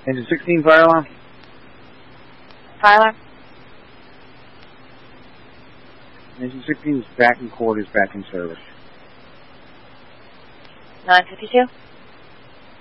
Engine 16 fire alarm. Fire alarm. Engine 16 is back in quarters, back in service. 952.